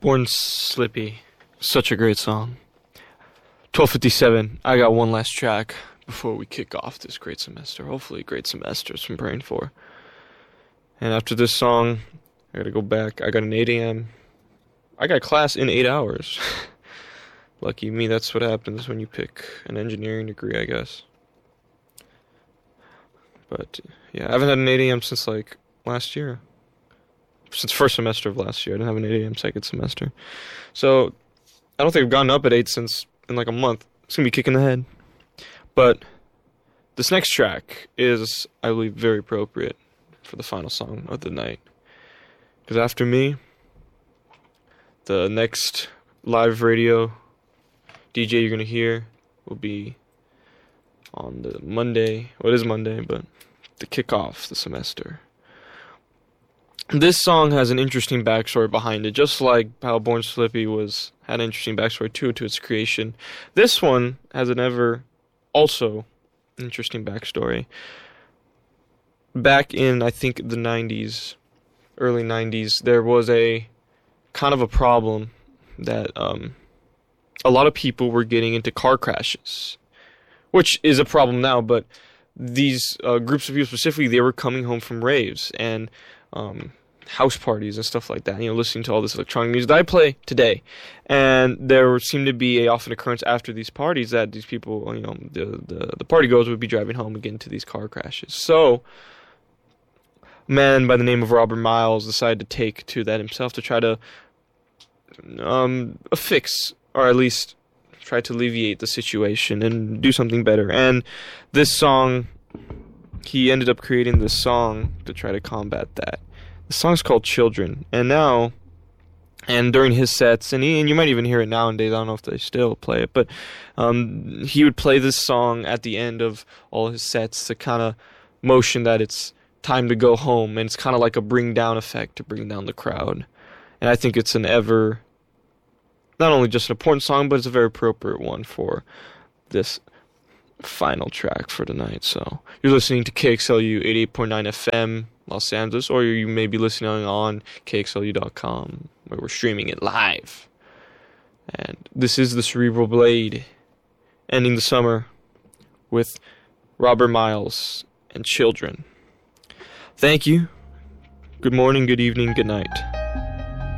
Born Slippy. Such a great song. 12:57. I got one last track before we kick off this great semester. Hopefully a great semester is I'm praying for. And after this song, I gotta go back. I got an 8 a.m. I got class in 8 hours. Lucky me, that's what happens when you pick an engineering degree, I guess. But, yeah, I haven't had an 8 a.m. since, last year. Since first semester of last year. I didn't have an 8 a.m. second semester. So, I don't think I've gotten up at 8 since in a month. It's gonna be kicking the head. But, this next track is, I believe, very appropriate for the final song of the night. Because after me, the next live radio DJ you're going to hear will be on the Monday. Well, it is Monday, but to kick off the semester. This song has an interesting backstory behind it, just like how Born Slippy had an interesting backstory to its creation. This one has an also interesting backstory. Back in, I think, the 90s, early 90s, there was a kind of a problem that a lot of people were getting into car crashes, which is a problem now, but these groups of people specifically, they were coming home from raves and house parties and stuff like that, listening to all this electronic music that I play today. And there seemed to be a often occurrence after these parties that these people, the party goers would be driving home again to these car crashes. So, a man by the name of Robert Miles decided to take to that himself to try to fix, or at least try to alleviate the situation and do something better. And this song, he ended up creating this song to try to combat that. The song's called Children. And during his sets, and you might even hear it nowadays, I don't know if they still play it, but he would play this song at the end of all his sets to kind of motion that it's time to go home, and it's kind of like a bring down effect to bring down the crowd. And I think it's not only just an important song, but it's a very appropriate one for this final track for tonight. So you're listening to KXLU 88.9 FM Los Angeles, or you may be listening on KXLU.com, where we're streaming it live. And this is the Cerebral Blade, ending the summer with Robert Miles and Children. Thank you. Good morning, good evening, good night.